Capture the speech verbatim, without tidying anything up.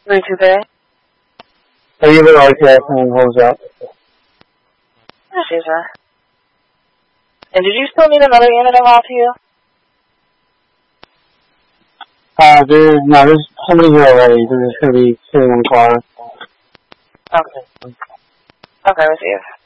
three two pay. Are you like that and holds up? Yes, yes, sir. And did you still need another unit involved here? Uh, there's, no, there's somebody here already. There's just going to be sitting in the car. Okay. Okay, receive.